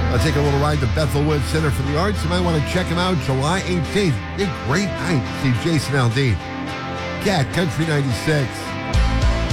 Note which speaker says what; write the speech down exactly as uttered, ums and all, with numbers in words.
Speaker 1: Uh, take a little ride to Bethel Woods Center for the Arts. You might want to check them out July eighteenth. A great night to see Jason Aldean. Cat Country ninety-six.